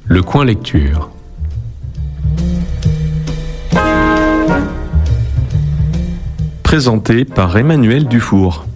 Le coin lecture. Présenté par Emmanuel Dufour.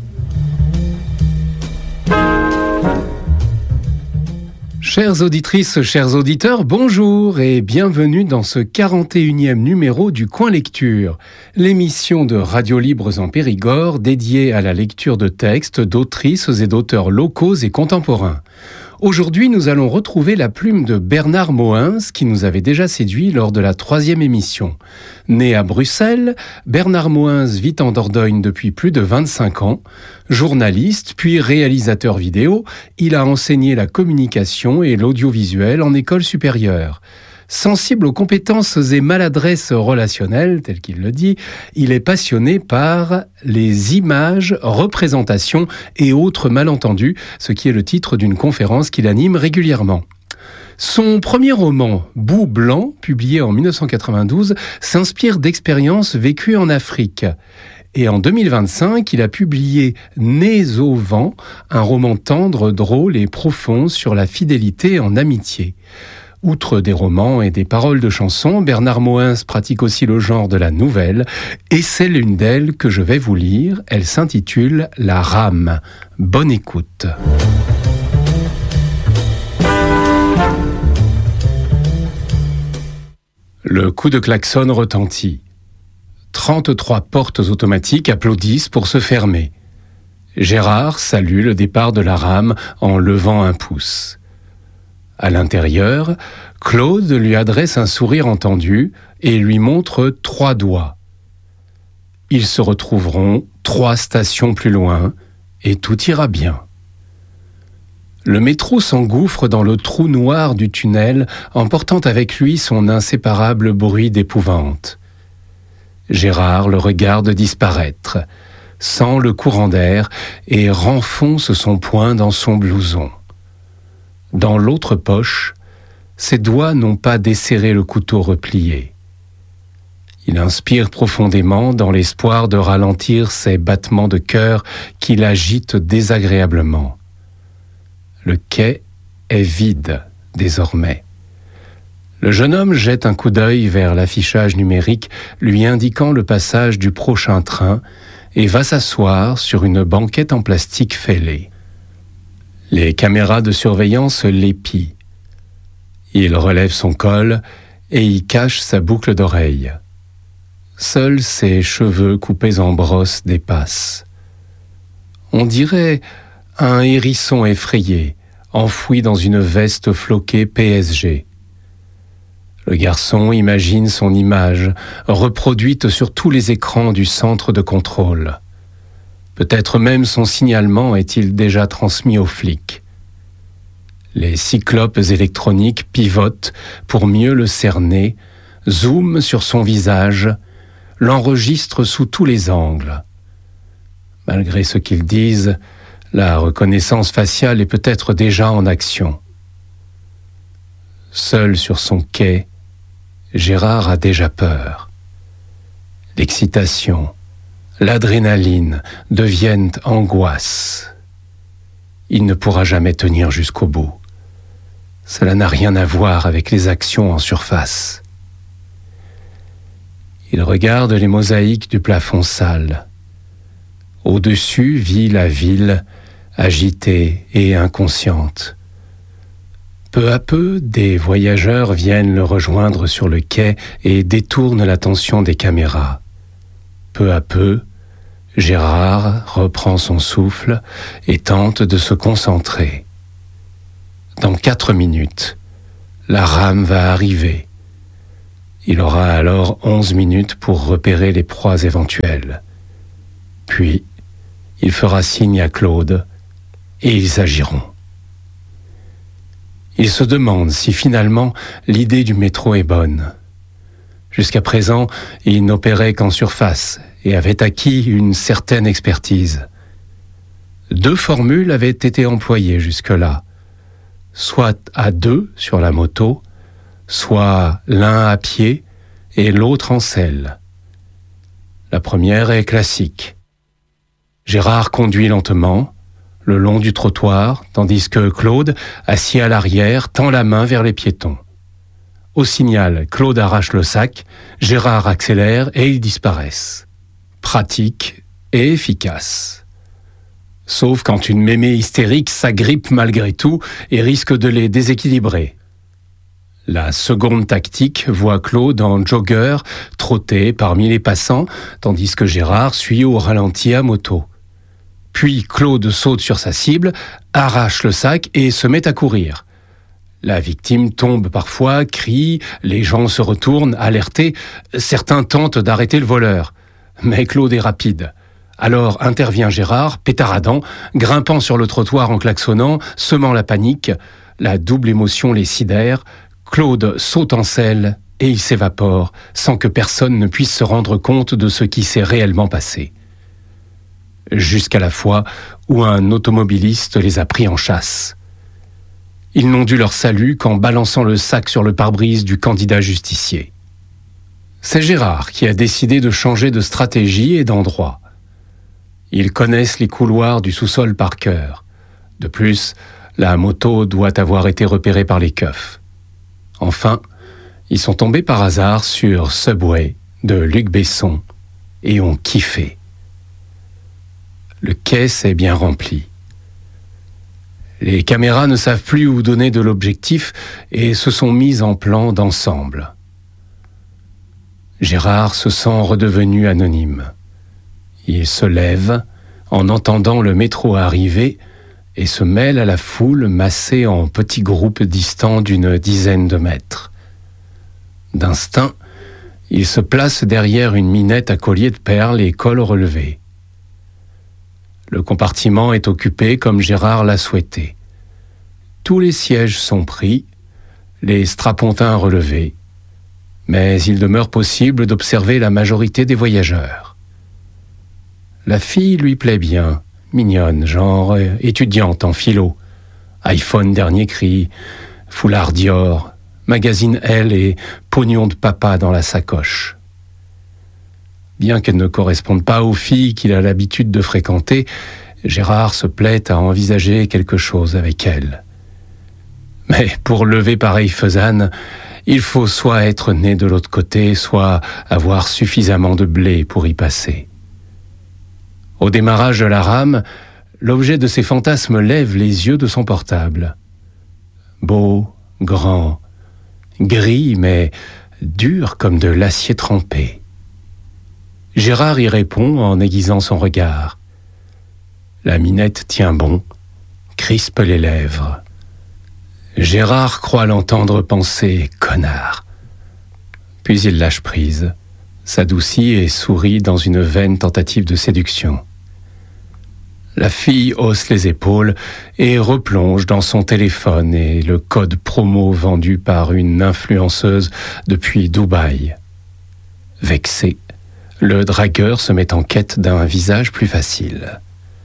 Chères auditrices, chers auditeurs, bonjour et bienvenue dans ce 41e numéro du Coin Lecture, l'émission de Radio Libres en Périgord dédiée à la lecture de textes d'autrices et d'auteurs locaux et contemporains. Aujourd'hui, nous allons retrouver la plume de Bernard Moens, qui nous avait déjà séduit lors de la 3e émission. Né à Bruxelles, Bernard Moens vit en Dordogne depuis plus de 25 ans. Journaliste, puis réalisateur vidéo, il a enseigné la communication et l'audiovisuel en école supérieure. Sensible aux compétences et maladresses relationnelles, tel qu'il le dit, il est passionné par les images, représentations et autres malentendus, ce qui est le titre d'une conférence qu'il anime régulièrement. Son premier roman, Bout blanc, publié en 1992, s'inspire d'expériences vécues en Afrique. Et en 2025, il a publié Nés au vent, un roman tendre, drôle et profond sur la fidélité en amitié. Outre des romans et des paroles de chansons, Bernard Moens pratique aussi le genre de la nouvelle, et c'est l'une d'elles que je vais vous lire. Elle s'intitule La rame. Bonne écoute. Le coup de klaxon retentit. 33 portes automatiques applaudissent pour se fermer. Gérard salue le départ de la rame en levant un pouce. À l'intérieur, Claude lui adresse un sourire entendu et lui montre 3 doigts. Ils se retrouveront 3 stations plus loin et tout ira bien. Le métro s'engouffre dans le trou noir du tunnel, emportant avec lui son inséparable bruit d'épouvante. Gérard le regarde disparaître, sent le courant d'air et renfonce son poing dans son blouson. Dans l'autre poche, ses doigts n'ont pas desserré le couteau replié. Il inspire profondément dans l'espoir de ralentir ses battements de cœur qui l'agitent désagréablement. Le quai est vide désormais. Le jeune homme jette un coup d'œil vers l'affichage numérique lui indiquant le passage du prochain train et va s'asseoir sur une banquette en plastique fêlée. Les caméras de surveillance l'épient. Il relève son col et y cache sa boucle d'oreille. Seuls ses cheveux coupés en brosse dépassent. On dirait un hérisson effrayé, enfoui dans une veste floquée PSG. Le garçon imagine son image, reproduite sur tous les écrans du centre de contrôle. Peut-être même son signalement est-il déjà transmis aux flics. Les cyclopes électroniques pivotent pour mieux le cerner, zooment sur son visage, l'enregistrent sous tous les angles. Malgré ce qu'ils disent, la reconnaissance faciale est peut-être déjà en action. Seul sur son quai, Gérard a déjà peur. L'excitation, l'adrénaline deviennent angoisse. Il ne pourra jamais tenir jusqu'au bout. Cela n'a rien à voir avec les actions en surface. Il regarde les mosaïques du plafond sale. Au-dessus vit la ville, agitée et inconsciente. Peu à peu, des voyageurs viennent le rejoindre sur le quai et détournent l'attention des caméras. Peu à peu, Gérard reprend son souffle et tente de se concentrer. Dans 4 minutes, la rame va arriver. Il aura alors 11 minutes pour repérer les proies éventuelles. Puis, il fera signe à Claude et ils agiront. Il se demande si finalement l'idée du métro est bonne. Jusqu'à présent, il n'opérait qu'en surface et avait acquis une certaine expertise. 2 formules avaient été employées jusque-là, soit à 2 sur la moto, soit l'un à pied et l'autre en selle. La première est classique. Gérard conduit lentement, le long du trottoir, tandis que Claude, assis à l'arrière, tend la main vers les piétons. Au signal, Claude arrache le sac, Gérard accélère et ils disparaissent. Pratique et efficace. Sauf quand une mémé hystérique s'agrippe malgré tout et risque de les déséquilibrer. La seconde tactique voit Claude en jogger trotter parmi les passants, tandis que Gérard suit au ralenti à moto. Puis Claude saute sur sa cible, arrache le sac et se met à courir. La victime tombe parfois, crie, les gens se retournent, alertés. Certains tentent d'arrêter le voleur. Mais Claude est rapide. Alors intervient Gérard, pétaradant, grimpant sur le trottoir en klaxonnant, semant la panique. La double émotion les sidère. Claude saute en selle et il s'évapore, sans que personne ne puisse se rendre compte de ce qui s'est réellement passé. Jusqu'à la fois où un automobiliste les a pris en chasse. Ils n'ont dû leur salut qu'en balançant le sac sur le pare-brise du candidat justicier. C'est Gérard qui a décidé de changer de stratégie et d'endroit. Ils connaissent les couloirs du sous-sol par cœur. De plus, la moto doit avoir été repérée par les keufs. Enfin, ils sont tombés par hasard sur Subway de Luc Besson et ont kiffé. Le quai s'est bien rempli. Les caméras ne savent plus où donner de l'objectif et se sont mises en plan d'ensemble. Gérard se sent redevenu anonyme. Il se lève en entendant le métro arriver et se mêle à la foule massée en petits groupes distants d'une dizaine de mètres. D'instinct, il se place derrière une minette à collier de perles et col relevé. Le compartiment est occupé comme Gérard l'a souhaité. Tous les sièges sont pris, les strapontins relevés, mais il demeure possible d'observer la majorité des voyageurs. La fille lui plaît bien, mignonne, genre étudiante en philo, iPhone dernier cri, foulard Dior, magazine Elle et pognon de papa dans la sacoche. Bien qu'elle ne corresponde pas aux filles qu'il a l'habitude de fréquenter, Gérard se plaît à envisager quelque chose avec elle. Mais pour lever pareille faisane, il faut soit être né de l'autre côté, soit avoir suffisamment de blé pour y passer. Au démarrage de la rame, l'objet de ses fantasmes lève les yeux de son portable. Beau, grand, gris mais dur comme de l'acier trempé. Gérard y répond en aiguisant son regard. La minette tient bon, crispe les lèvres. Gérard croit l'entendre penser « connard ». Puis il lâche prise, s'adoucit et sourit dans une vaine tentative de séduction. La fille hausse les épaules et replonge dans son téléphone et le code promo vendu par une influenceuse depuis Dubaï. Vexé, le dragueur se met en quête d'un visage plus facile.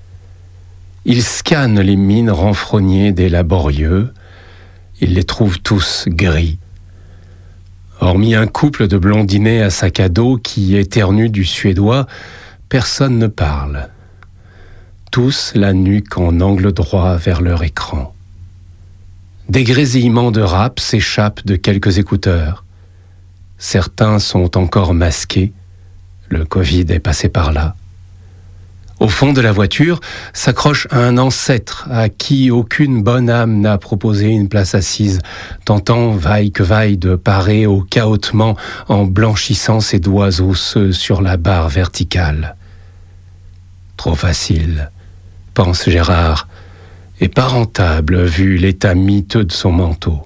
Il scanne les mines renfrognées des laborieux. Il les trouve tous gris. Hormis un couple de blondinets à sac à dos qui éternuent du suédois, personne ne parle. Tous la nuque en angle droit vers leur écran. Des grésillements de rap s'échappent de quelques écouteurs. Certains sont encore masqués. Le Covid est passé par là. Au fond de la voiture s'accroche un ancêtre à qui aucune bonne âme n'a proposé une place assise, tentant vaille que vaille de parer au cahotement en blanchissant ses doigts osseux sur la barre verticale. Trop facile, pense Gérard, et pas rentable vu l'état miteux de son manteau.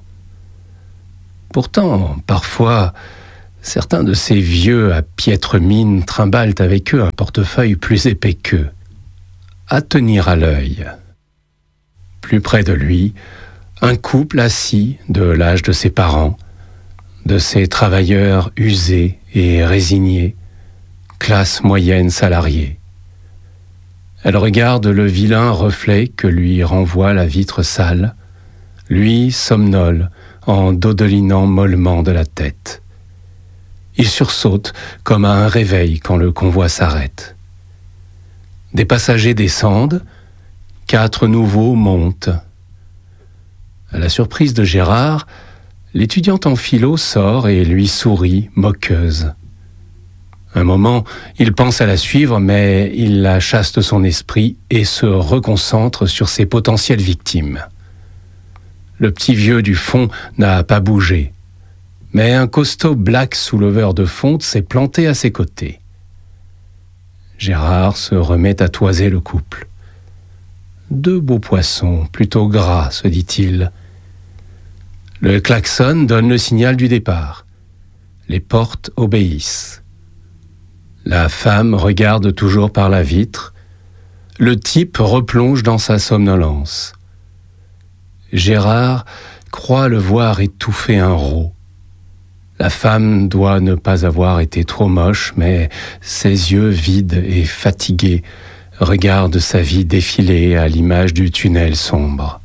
Pourtant, parfois, certains de ces vieux à piètre mine trimballent avec eux un portefeuille plus épais qu'eux. À tenir à l'œil. Plus près de lui, un couple assis de l'âge de ses parents, de ces travailleurs usés et résignés, classe moyenne salariée. Elle regarde le vilain reflet que lui renvoie la vitre sale. Lui somnole en dodelinant mollement de la tête. Il sursaute comme à un réveil quand le convoi s'arrête. Des passagers descendent, 4 nouveaux montent. À la surprise de Gérard, l'étudiante en philo sort et lui sourit, moqueuse. Un moment, il pense à la suivre, mais il la chasse de son esprit et se reconcentre sur ses potentielles victimes. Le petit vieux du fond n'a pas bougé, mais un costaud black souleveur de fonte s'est planté à ses côtés. Gérard se remet à toiser le couple. 2 beaux poissons, plutôt gras, se dit-il. Le klaxon donne le signal du départ. Les portes obéissent. La femme regarde toujours par la vitre. Le type replonge dans sa somnolence. Gérard croit le voir étouffer un rot. La femme doit ne pas avoir été trop moche, mais ses yeux vides et fatigués regardent sa vie défiler à l'image du tunnel sombre.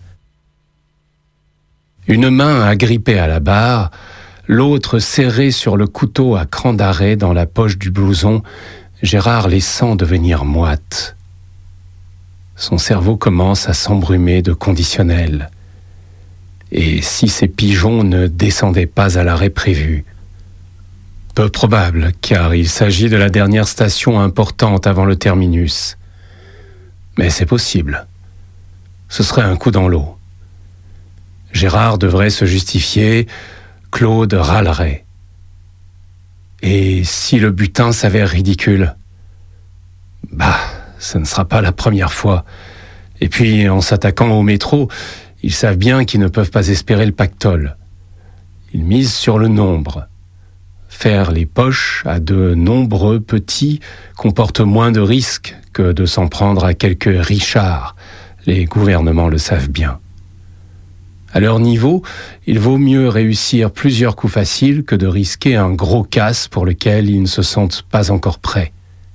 Une main agrippée à la barre, l'autre serrée sur le couteau à cran d'arrêt dans la poche du blouson, Gérard les sent devenir moites. Son cerveau commence à s'embrumer de conditionnels. Et si ces pigeons ne descendaient pas à l'arrêt prévu? Peu probable, car il s'agit de la dernière station importante avant le terminus. Mais c'est possible. Ce serait un coup dans l'eau. Gérard devrait se justifier, Claude râlerait. Et si le butin s'avère ridicule? Ce ne sera pas la première fois. Et puis, en s'attaquant au métro, ils savent bien qu'ils ne peuvent pas espérer le pactole. Ils misent sur le nombre. Faire les poches à de nombreux petits comporte moins de risques que de s'en prendre à quelques richards. Les gouvernements le savent bien. À leur niveau, il vaut mieux réussir plusieurs coups faciles que de risquer un gros casse pour lequel ils ne se sentent pas encore prêts.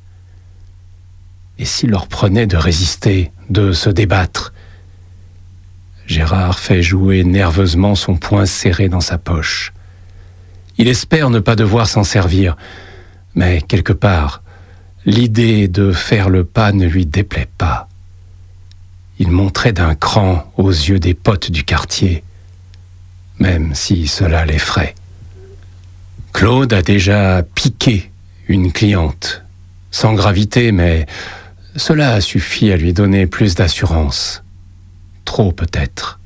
Et s'il leur prenait de résister, de se débattre? Gérard fait jouer nerveusement son poing serré dans sa poche. Il espère ne pas devoir s'en servir, mais quelque part, l'idée de faire le pas ne lui déplaît pas. Il monterait d'un cran aux yeux des potes du quartier, même si cela l'effraie. Claude a déjà piqué une cliente, sans gravité, mais cela a suffi à lui donner plus d'assurance. Trop peut-être.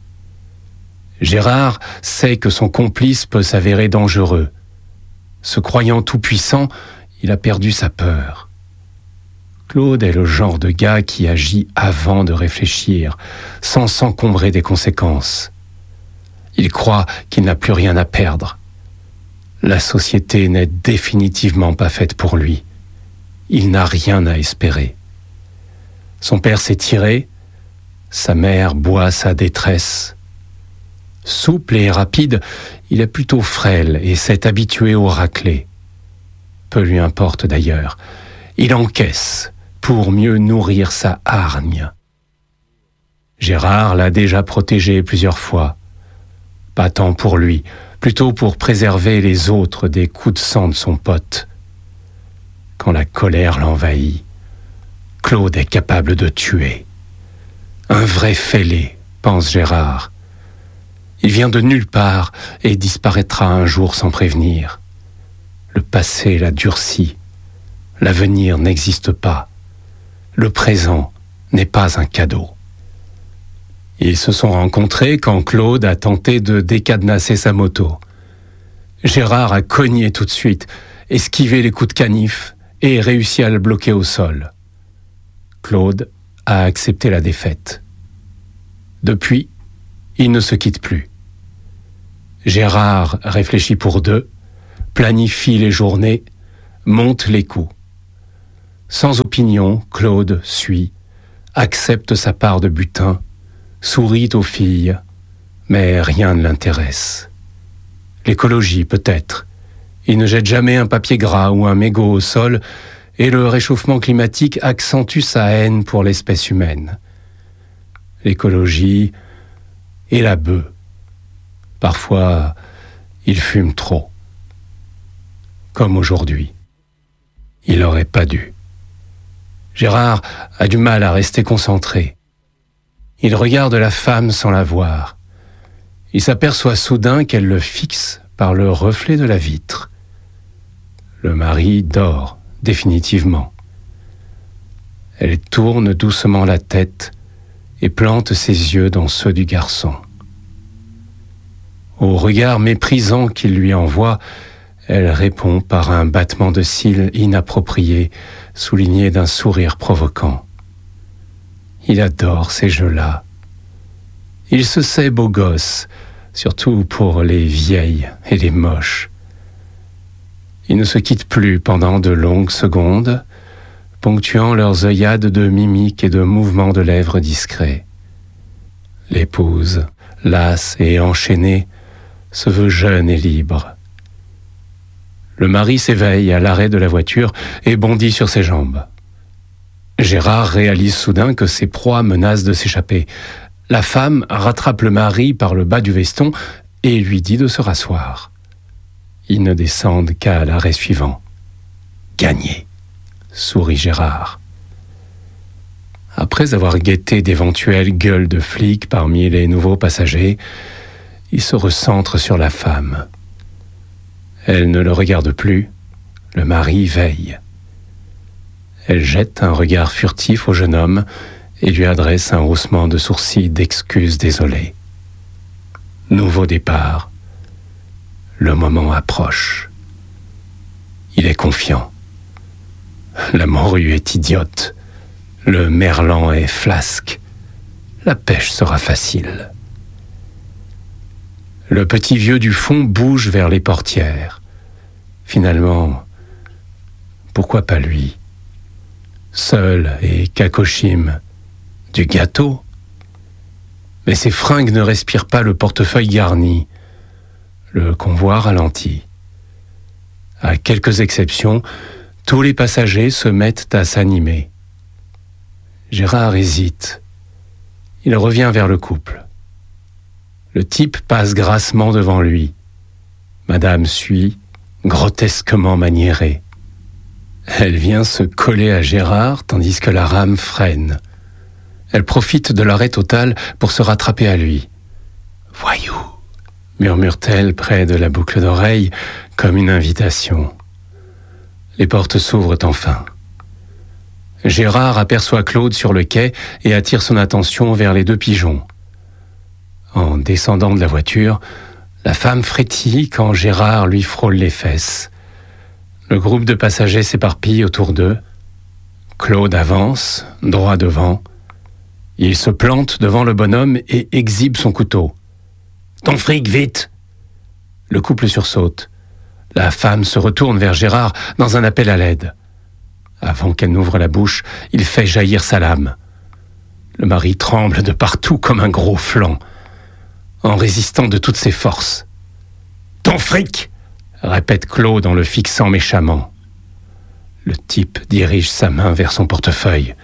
Gérard sait que son complice peut s'avérer dangereux. Se croyant tout-puissant, il a perdu sa peur. Claude est le genre de gars qui agit avant de réfléchir, sans s'encombrer des conséquences. Il croit qu'il n'a plus rien à perdre. La société n'est définitivement pas faite pour lui. Il n'a rien à espérer. Son père s'est tiré, sa mère boit sa détresse. Souple et rapide, il est plutôt frêle et s'est habitué au raclé. Peu lui importe d'ailleurs. Il encaisse pour mieux nourrir sa hargne. Gérard l'a déjà protégé plusieurs fois. Pas tant pour lui, plutôt pour préserver les autres des coups de sang de son pote. Quand la colère l'envahit, Claude est capable de tuer. Un vrai fêlé, pense Gérard. Il vient de nulle part et disparaîtra un jour sans prévenir. Le passé l'a durci. L'avenir n'existe pas. Le présent n'est pas un cadeau. Ils se sont rencontrés quand Claude a tenté de décadenasser sa moto. Gérard a cogné tout de suite, esquivé les coups de canif et réussi à le bloquer au sol. Claude a accepté la défaite. Depuis, ils ne se quittent plus. Gérard réfléchit pour deux, planifie les journées, monte les coups. Sans opinion, Claude suit, accepte sa part de butin, sourit aux filles, mais rien ne l'intéresse. L'écologie peut-être. Il ne jette jamais un papier gras ou un mégot au sol, et le réchauffement climatique accentue sa haine pour l'espèce humaine. L'écologie et la bœuf. Parfois, il fume trop. Comme aujourd'hui. Il n'aurait pas dû. Gérard a du mal à rester concentré. Il regarde la femme sans la voir. Il s'aperçoit soudain qu'elle le fixe par le reflet de la vitre. Le mari dort définitivement. Elle tourne doucement la tête et plante ses yeux dans ceux du garçon. Au regard méprisant qu'il lui envoie, elle répond par un battement de cils inapproprié, souligné d'un sourire provoquant. Il adore ces jeux-là. Il se sait beau gosse, surtout pour les vieilles et les moches. Ils ne se quittent plus pendant de longues secondes, ponctuant leurs œillades de mimiques et de mouvements de lèvres discrets. L'épouse, lasse et enchaînée, se veut jeune et libre. Le mari s'éveille à l'arrêt de la voiture et bondit sur ses jambes. Gérard réalise soudain que ses proies menacent de s'échapper. La femme rattrape le mari par le bas du veston et lui dit de se rasseoir. Ils ne descendent qu'à l'arrêt suivant. Gagné, sourit Gérard. Après avoir guetté d'éventuelles gueules de flics parmi les nouveaux passagers, il se recentre sur la femme. Elle ne le regarde plus, le mari veille. Elle jette un regard furtif au jeune homme et lui adresse un haussement de sourcils d'excuse désolée. Nouveau départ. Le moment approche. Il est confiant. La morue est idiote. Le merlan est flasque. La pêche sera facile. Le petit vieux du fond bouge vers les portières. Finalement, pourquoi pas lui? Seul et Kakoshim, du gâteau. Mais ses fringues ne respirent pas le portefeuille garni. Le convoi ralentit. À quelques exceptions, tous les passagers se mettent à s'animer. Gérard hésite. Il revient vers le couple. Le type passe grassement devant lui. Madame suit, grotesquement maniérée. Elle vient se coller à Gérard tandis que la rame freine. Elle profite de l'arrêt total pour se rattraper à lui. « Voyou !» murmure-t-elle près de la boucle d'oreille comme une invitation. Les portes s'ouvrent enfin. Gérard aperçoit Claude sur le quai et attire son attention vers les deux pigeons. En descendant de la voiture, la femme frétille quand Gérard lui frôle les fesses. Le groupe de passagers s'éparpille autour d'eux. Claude avance, droit devant. Il se plante devant le bonhomme et exhibe son couteau. « Ton fric, vite !» Le couple sursaute. La femme se retourne vers Gérard dans un appel à l'aide. Avant qu'elle n'ouvre la bouche, il fait jaillir sa lame. Le mari tremble de partout comme un gros flanc, en résistant de toutes ses forces. « Ton fric !» répète Claude en le fixant méchamment. Le type dirige sa main vers son portefeuille.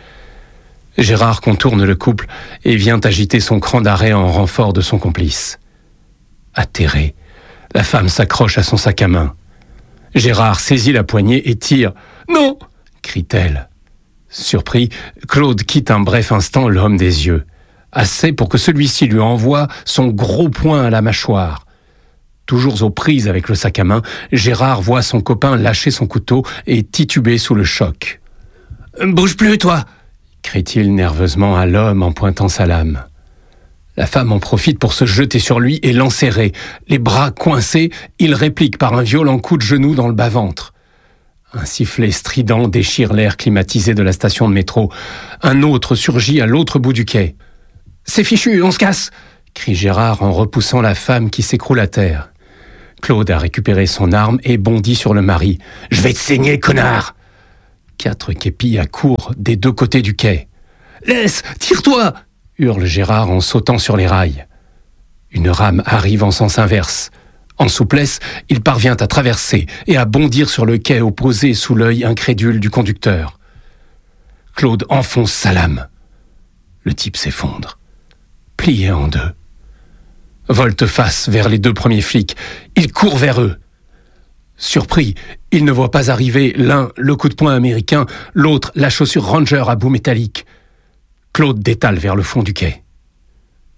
Gérard contourne le couple et vient agiter son cran d'arrêt en renfort de son complice. Atterrée, la femme s'accroche à son sac à main. Gérard saisit la poignée et tire. « Non !» crie-t-elle. Surpris, Claude quitte un bref instant l'homme des yeux, assez pour que celui-ci lui envoie son gros poing à la mâchoire. Toujours aux prises avec le sac à main, Gérard voit son copain lâcher son couteau et tituber sous le choc. « Bouge plus, toi !» crie-t-il nerveusement à l'homme en pointant sa lame. La femme en profite pour se jeter sur lui et l'enserrer. Les bras coincés, il réplique par un violent coup de genou dans le bas-ventre. Un sifflet strident déchire l'air climatisé de la station de métro. Un autre surgit à l'autre bout du quai. « C'est fichu, on se casse !» crie Gérard en repoussant la femme qui s'écroule à terre. Claude a récupéré son arme et bondit sur le mari. « Je vais te saigner, connard !» 4 képis accourent des deux côtés du quai. « Laisse, tire-toi !» hurle Gérard en sautant sur les rails. Une rame arrive en sens inverse. En souplesse, il parvient à traverser et à bondir sur le quai opposé sous l'œil incrédule du conducteur. Claude enfonce sa lame. Le type s'effondre, plié en deux. Volte-face vers les 2 premiers flics. Il court vers eux. Surpris, il ne voit pas arriver l'un le coup de poing américain, l'autre la chaussure Ranger à bout métallique. Claude détale vers le fond du quai.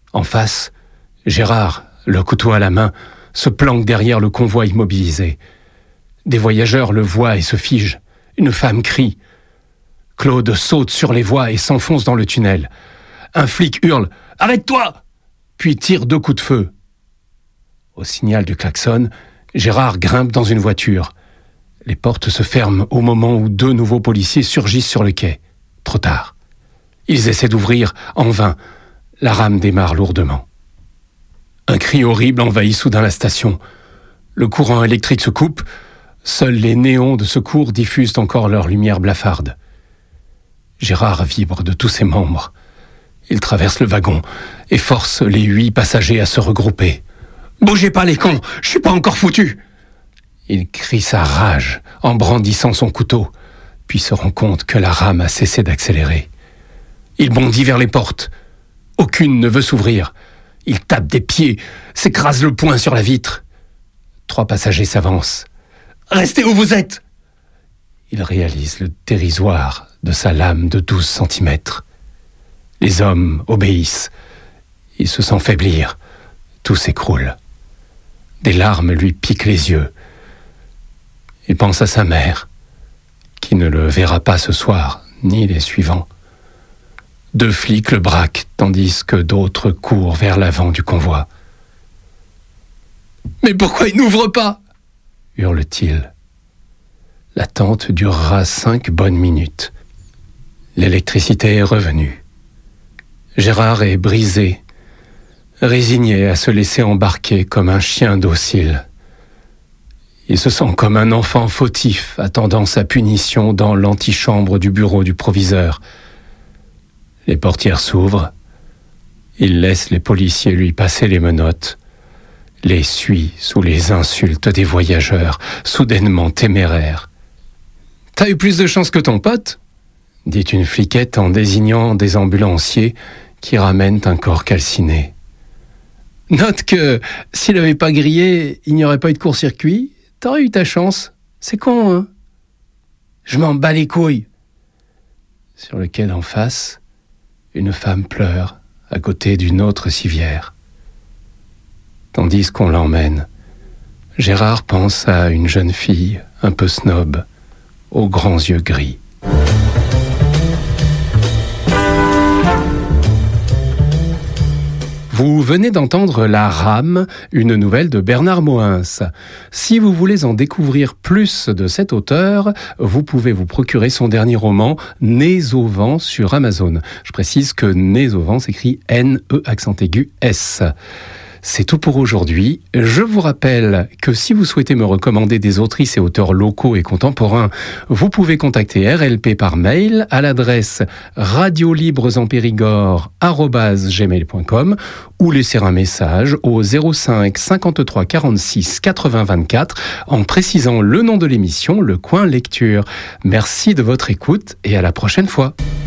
En face, Gérard, le couteau à la main, se planque derrière le convoi immobilisé. Des voyageurs le voient et se figent. Une femme crie. Claude saute sur les voies et s'enfonce dans le tunnel. Un flic hurle « Arrête-toi !» puis tire 2 coups de feu. Au signal du klaxon, Gérard grimpe dans une voiture. Les portes se ferment au moment où 2 nouveaux policiers surgissent sur le quai. Trop tard. Ils essaient d'ouvrir, en vain. La rame démarre lourdement. Un cri horrible envahit soudain la station. Le courant électrique se coupe. Seuls les néons de secours diffusent encore leur lumière blafarde. Gérard vibre de tous ses membres. Il traverse le wagon et force les 8 passagers à se regrouper. « Bougez pas les cons, je suis pas encore foutu !» Il crie sa rage en brandissant son couteau, puis se rend compte que la rame a cessé d'accélérer. Il bondit vers les portes. Aucune ne veut s'ouvrir. Il tape des pieds, s'écrase le poing sur la vitre. 3 passagers s'avancent. « Restez où vous êtes !» Il réalise le dérisoire de sa lame de 12 cm. Les hommes obéissent. Il se sent faiblir. Tout s'écroule. Des larmes lui piquent les yeux. Il pense à sa mère, qui ne le verra pas ce soir, ni les suivants. 2 flics le braquent, tandis que d'autres courent vers l'avant du convoi. « Mais pourquoi il n'ouvre pas ?» hurle-t-il. L'attente durera 5 bonnes minutes. L'électricité est revenue. Gérard est brisé, résigné à se laisser embarquer comme un chien docile. Il se sent comme un enfant fautif attendant sa punition dans l'antichambre du bureau du proviseur. Les portières s'ouvrent. Il laisse les policiers lui passer les menottes, les suit sous les insultes des voyageurs, soudainement téméraires. « T'as eu plus de chance que ton pote ?» dit une fliquette en désignant des ambulanciers qui ramènent un corps calciné. « Note que s'il n'avait pas grillé, il n'y aurait pas eu de court-circuit. T'aurais eu ta chance. C'est con, hein ? Je m'en bats les couilles. » Sur le quai d'en face, une femme pleure à côté d'une autre civière. Tandis qu'on l'emmène, Gérard pense à une jeune fille un peu snob, aux grands yeux gris. Vous venez d'entendre La Rame, une nouvelle de Bernard Moïns. Si vous voulez en découvrir plus de cet auteur, vous pouvez vous procurer son dernier roman, Nez au vent, sur Amazon. Je précise que Nez au vent s'écrit N-E-S. C'est tout pour aujourd'hui. Je vous rappelle que si vous souhaitez me recommander des autrices et auteurs locaux et contemporains, vous pouvez contacter RLP par mail à l'adresse radiolibresenpérigord@gmail.com ou laisser un message au 05 53 46 80 24 en précisant le nom de l'émission, le coin lecture. Merci de votre écoute et à la prochaine fois.